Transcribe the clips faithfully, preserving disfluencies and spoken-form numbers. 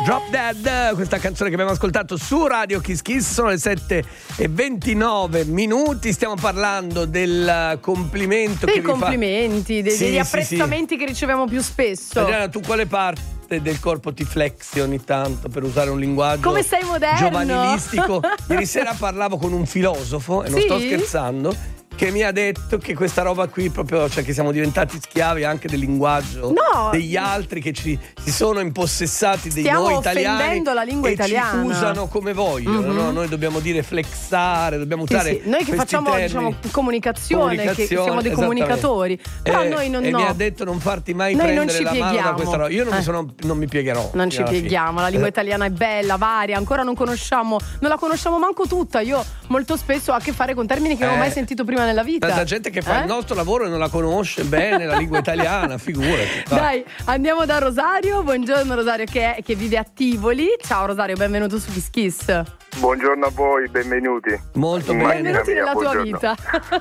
Drop Dead, questa canzone che abbiamo ascoltato su Radio Kiss Kiss. Sono le sette e ventinove minuti. Stiamo parlando del complimento dei che complimenti, vi fa... dei, sì, degli sì, apprezzamenti sì. che riceviamo più spesso. Adriana, tu quale parte del corpo ti flexi ogni tanto, per usare un linguaggio come sei moderno giovanilistico? Ieri sera parlavo con un filosofo, e non sì? sto scherzando, che mi ha detto che questa roba qui proprio, cioè che siamo diventati schiavi anche del linguaggio no. degli altri, che ci si sono impossessati di Stiamo noi italiani offendendo la lingua e italiana. ci usano come vogliono, mm-hmm. no? Noi dobbiamo dire flexare, dobbiamo sì, usare sì. Noi che facciamo termini. diciamo comunicazione, comunicazione, che siamo dei comunicatori, però eh, noi non e no. mi ha detto non farti mai noi prendere non ci la pieghiamo. mano da questa roba. Io non, eh. mi, sono, non mi piegherò. Non ci pieghiamo, fine. La lingua italiana è bella, varia, ancora non conosciamo, non la conosciamo manco tutta. Io molto spesso ho a che fare con termini che eh. non ho mai sentito prima nella vita. Tanta gente che fa eh? il nostro lavoro e non la conosce bene la lingua italiana, figurati. Dai, andiamo da Rosario. Buongiorno Rosario, che, è, che vive a Tivoli. Ciao Rosario, benvenuto su Kiss Kiss. Buongiorno a voi, benvenuti. Molto bene. Benvenuti mia, nella buongiorno. tua vita.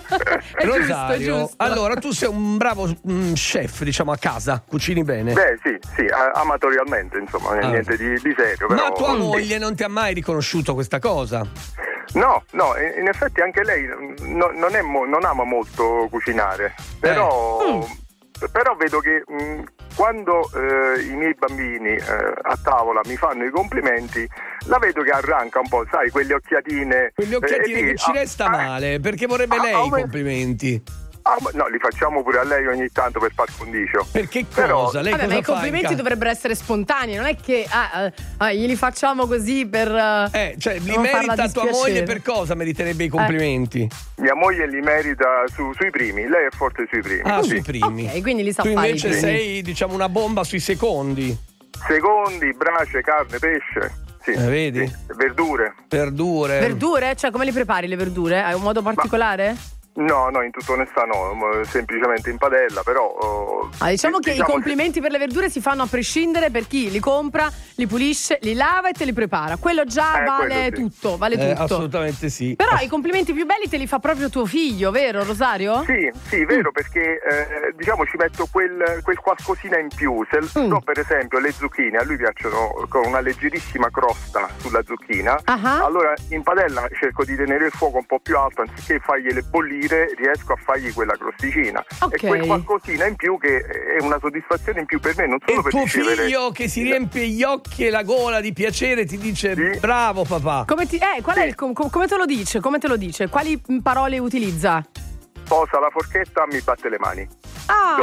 È Rosario, giusto, giusto. allora tu sei un bravo mm, chef, diciamo, a casa, cucini bene. Beh sì, sì, amatorialmente, insomma, ah. niente di, di serio. Però... Ma tua moglie non ti ha mai riconosciuto questa cosa? No, no, in effetti anche lei no, non, è mo- non ama molto cucinare, però, eh. mm. però vedo che mh, quando eh, i miei bambini eh, a tavola mi fanno i complimenti, la vedo che arranca un po', sai, quelle occhiatine. Quelle occhiatine eh, che ci ah, resta ah, male, perché vorrebbe ah, lei ah, i complimenti. Ah, no, li facciamo pure a lei ogni tanto per par condicio. Per che cosa? Però, lei vabbè, cosa ma i fa complimenti dovrebbero essere spontanei, non è che ah, ah, glieli facciamo così per eh, cioè li non farla merita tua dispiacere. moglie, per cosa meriterebbe i complimenti? Eh. Mia moglie li merita su, sui primi, lei è forte sui primi. Ah, sì. sui primi. Ok, quindi li sa tu fare. invece i primi. sei, diciamo, una bomba sui secondi. Secondi, brace, carne, pesce. Sì, eh, vedi? Sì. Verdure. Verdure. Verdure? Cioè, come li prepari le verdure? Hai un modo particolare? Ma... No, no, in tutta onestà no, semplicemente in padella, però... Oh, ah, diciamo che diciamo i complimenti che... per le verdure si fanno a prescindere per chi li compra, li pulisce, li lava e te li prepara. Quello già eh, vale quello sì. tutto, vale eh, tutto. Assolutamente sì. Però Ass- i complimenti più belli te li fa proprio tuo figlio, vero Rosario? Sì, sì, vero, mm. perché eh, diciamo ci metto quel, quel qualcosina in più. Se mm. so, per esempio le zucchine, a lui piacciono con una leggerissima crosta sulla zucchina, uh-huh. allora in padella cerco di tenere il fuoco un po' più alto, anziché fargliele bollire riesco a fargli quella crosticina. Okay. E quel qualcosina in più che è una soddisfazione in più per me, non solo e per tuo ricevere... figlio che si riempie gli occhi e la gola di piacere ti dice sì. bravo papà. Come ti, eh, qual sì. è il, com, come te lo dice? Come te lo dice? Quali parole utilizza? Posa la forchetta, mi batte le mani. Ah,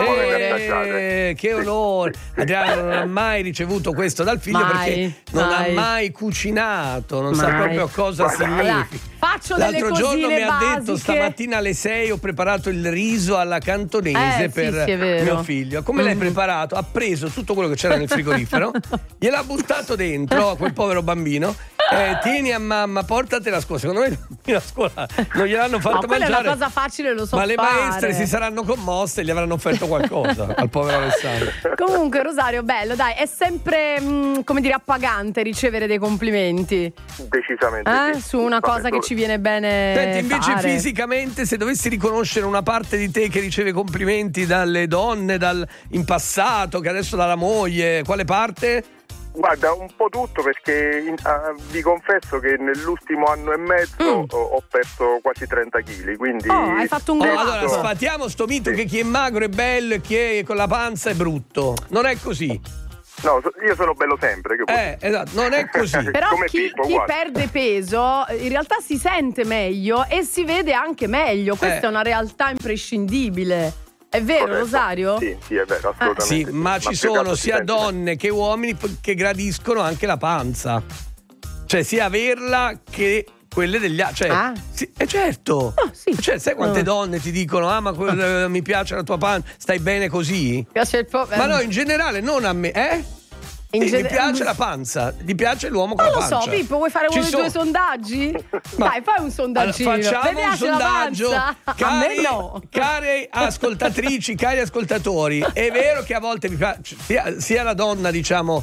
eh, che onore. Sì, sì. Adriano non ha mai ricevuto questo dal figlio mai, perché non mai. ha mai cucinato, non mai. sa proprio cosa Guarda, significa. Faccio L'altro delle giorno mi ha basiche. detto stamattina alle sei ho preparato il riso alla cantonese eh, per sì, sì, mio figlio. Come mm. l'hai preparato? Ha preso tutto quello che c'era nel frigorifero, gliel'ha buttato dentro a quel povero bambino. Eh, tieni a mamma, portatela a scuola. Secondo me la scuola non gliel'hanno fatto no, quella mangiare. è una cosa facile, lo so ma le fare. maestre si saranno commosse e gli avranno offerto qualcosa al povero Alessandro. Comunque Rosario, bello, dai, è sempre mh, come dire appagante ricevere dei complimenti. Decisamente eh? sì. Su una Vabbè, cosa che ci viene bene. Senti, invece fare. fisicamente, se dovessi riconoscere una parte di te che riceve complimenti dalle donne dal, in passato, che adesso dalla moglie, quale parte? Guarda, un po' tutto, perché in, uh, vi confesso che nell'ultimo anno e mezzo mm. ho, ho perso quasi trenta chili, quindi... Oh, hai fatto un oh, gratto. allora sfatiamo sto mito sì. che chi è magro è bello e chi è con la panza è brutto. Non è così. No, io sono bello sempre. Che eh, esatto, non è così. Però come chi, Pippo, chi perde peso in realtà si sente meglio e si vede anche meglio. Questa eh. è una realtà imprescindibile. È vero, corretto. Rosario? Sì, sì, è vero, assolutamente. Ah, sì, sì. ma, ma ci sono sia donne che uomini che gradiscono anche la panza. Cioè, sia averla che quelle degli altri. Cioè, ah. sì, eh certo. Oh, sì. Cioè, sai quante oh. donne ti dicono: ah, ma que- mi piace la tua panza, stai bene così? Piace il po- Ma no, in generale, non a me, eh? In sì, gen- mi piace la panza, gli piace l'uomo con non la lo pancia. so, Pippo, vuoi fare uno Ci dei tuoi sono... sondaggi? Ma... Dai, fai un sondaggino. Allora, facciamo Mi piace un sondaggio. La panza. Cari, a me no. Care ascoltatrici, cari ascoltatori, è vero che a volte mi piace sia, sia la donna, diciamo,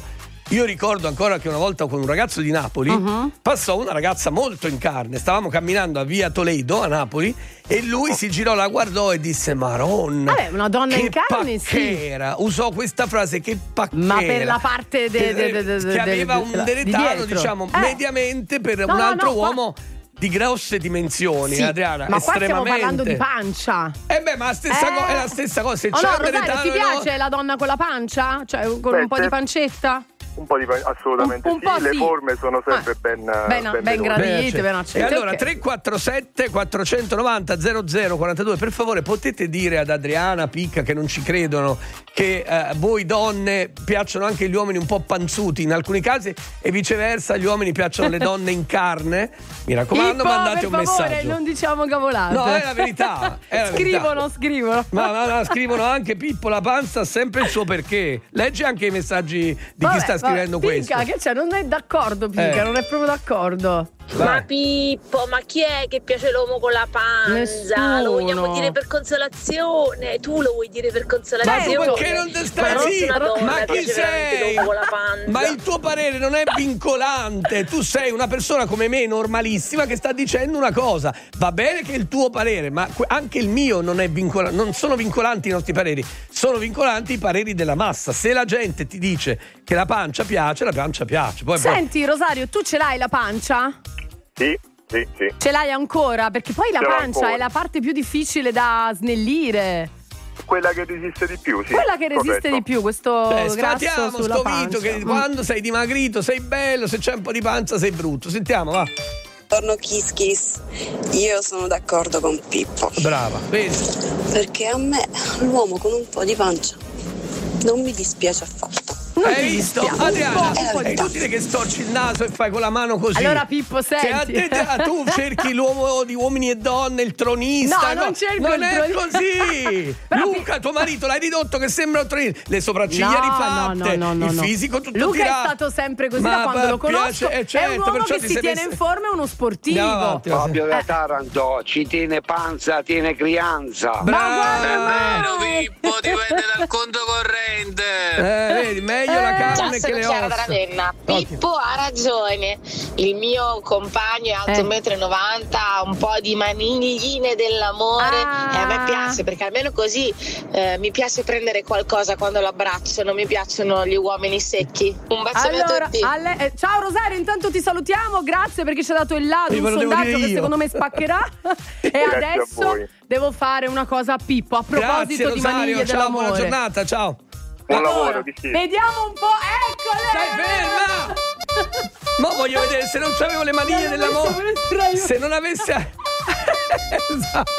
Io ricordo ancora che una volta con un ragazzo di Napoli uh-huh. passò una ragazza molto in carne. Stavamo camminando a via Toledo a Napoli e lui si girò, la guardò e disse: Maronna, Vabbè, una donna che in carne, pacchera. Sì. Usò questa frase, che pacchera. Ma per la parte de, de, de, de, de, che aveva de, un de, deretano, di diciamo, eh. mediamente per no, un altro no, uomo. Qua... di grosse dimensioni, sì, Adriana, ma qua stiamo estremamente. parlando di pancia. Eh beh, ma la stessa eh. co- è la stessa cosa. Se oh c'è no, un Rosario, deretano, ti piace no? la donna con la pancia? Cioè con beh, un po' di pancetta? Un po' di assolutamente un, un sì, po' le sì. forme sono sempre ah. ben ben, ben, ben gradite, ben accette. E allora okay. tre quattro sette quattro nove zero zero zero quattro due, per favore potete dire ad Adriana, Picca, che non ci credono, che eh, voi donne piacciono anche gli uomini un po' panzuti in alcuni casi e viceversa, gli uomini piacciono le donne in carne. Mi raccomando, Pippo, mandate per un favore, messaggio. Non diciamo cavolate. No, è la verità. È la scrivono, verità. scrivono. Ma, ma, ma scrivono anche: Pippo, la panza ha sempre il suo perché. Leggi anche i messaggi di vabbè, chi sta scrivendo vabbè, questo. Picca, che c'è? Non è d'accordo, Picca, Eh. non è proprio d'accordo. Vai. Ma Pippo, ma chi è che piace l'uomo con la panza? Nessuno. Lo vogliamo dire per consolazione? Tu lo vuoi dire per consolazione? Ma perché non te stai ma zitto? Ma chi piace veramente sei? l'uomo con la panza. Ma il tuo parere non è vincolante. Tu sei una persona come me, normalissima, che sta dicendo una cosa. Va bene che il tuo parere, ma anche il mio non è vincolante. Non sono vincolanti i nostri pareri, sono vincolanti i pareri della massa. Se la gente ti dice che la pancia piace, la pancia piace. Poi Senti, Rosario, tu ce l'hai la pancia? Sì, sì, sì. Ce l'hai ancora? Perché poi la Ce l'ho pancia ancora. è la parte più difficile da snellire. Quella che resiste di più, sì. Quella che resiste corretto. di più, questo Eh, grasso sfatiamo sulla sto pancia. mito che Mm. quando sei dimagrito sei bello, se c'è un po' di pancia sei brutto. Sentiamo, va. Buongiorno Kiss Kiss, io sono d'accordo con Pippo. Brava, vedi? Perché a me l'uomo con un po' di pancia non mi dispiace affatto. Non Hai ti visto? dispiace. Adriana, Un po', un po' è di inutile che storci il naso e fai con la mano così. Allora, Pippo, senti. Che a te, te- tu cerchi l'uomo di uomini e donne, il tronista. No, non cerco non il è tronista. così. Però Luca, tuo marito, l'hai ridotto che sembra un tronista. Le sopracciglia No, rifatte, no, no, no, il no. fisico tutto Luca tirato. è stato sempre così Ma da quando pa- lo conosco. piace- eh, certo, è un uomo perciò che ti si sei tiene messa- in forma, è uno sportivo. Andiamo avanti, Fabio da Eh. Taranto ci tiene panza, tiene crianza. Bravo. Pippo, dipende dal conto corrente. Eh, vedi, meglio la Eh. carne Ciao, che sono le Chiara ossa. da Ravenna. Pippo ha ragione. Il mio compagno è alto Eh. uno e novanta m, ha un po' di manigline dell'amore Ah. e a me piace perché almeno così eh, mi piace prendere qualcosa quando lo abbraccio, non mi piacciono gli uomini secchi. Un bacione Allora, a tutti. alle- eh, ciao Rosario, intanto ti salutiamo, grazie perché ci ha dato il là di Sì, un ve lo devo sondaggio dire che io. secondo me spaccherà. E Grazie a adesso voi. devo fare una cosa a Pippo a proposito Grazie di Rosario, maniglie ciao, buona dell'amore. giornata, ciao. Buon Allora, lavoro, di sì. vediamo un po', eccole! Stai ferma! Ma voglio vedere se non c'avevo le maniglie L'ho dell'amore. messo per estremo. Se non avessi. Esatto.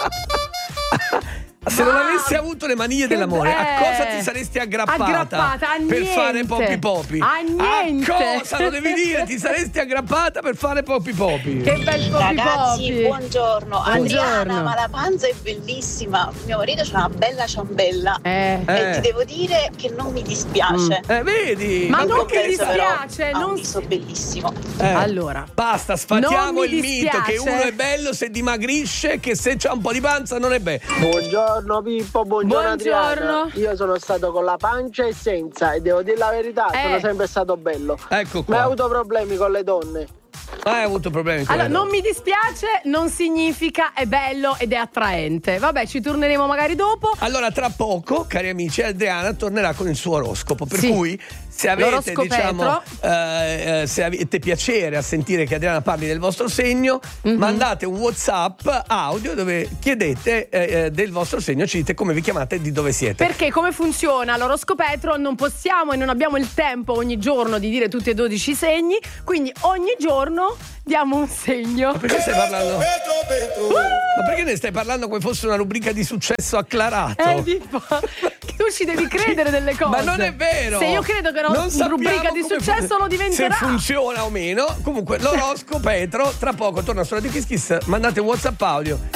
Se non Ma- avessi avuto le maniglie Che dell'amore, a be- cosa ti saresti aggrappata? Aggrappata a per niente. fare popi popi? A niente. A cosa lo devi dire? Ti saresti aggrappata per fare popi popi? Che bel popi Ragazzi, popi. buongiorno. Buongiorno. Adriana, ma la panza è bellissima. Mio marito c'ha una bella ciambella. Eh. Eh. E ti devo dire che non mi dispiace. Eh, vedi? Ma non compenso, ti però, dispiace, ha un non viso bellissimo. Eh. Allora. Basta, sfatiamo Non il mi mito che dispiace. uno è bello se dimagrisce, che se c'ha un po' di panza non è bello. Buongiorno Pippo, buongiorno, Buongiorno. Adriana. Io sono stato con la pancia e senza e devo dire la verità, Eh. sono sempre stato bello. Ecco Ma ho qua. avuto problemi con le donne. Hai avuto problemi con Allora, le non donne. mi dispiace, non significa è bello ed è attraente. Vabbè, ci torneremo magari dopo. Allora, tra poco, cari amici, Adriana tornerà con il suo oroscopo. Per Sì. cui, se avete, L'oroscopetro. diciamo, eh, eh, se avete piacere a sentire che Adriana parli del vostro segno, Mhm. mandate un WhatsApp audio dove chiedete eh, eh, del vostro segno, ci dite come vi chiamate e di dove siete. Perché come funziona l'oroscopetro? Non possiamo e non abbiamo il tempo ogni giorno di dire tutti e dodici segni, quindi ogni giorno diamo un segno. Ma perché stai parlando? Ma perché ne stai parlando come fosse una rubrica di successo acclarato? Eh, Pippo, tu ci devi credere delle cose. Ma non è vero! Se io credo che Non una sappiamo rubrica di come successo fu- lo diventerà. Se funziona o meno. Comunque, l'oroscopetro, tra poco torna su Radio Kiss Kiss. Mandate un WhatsApp audio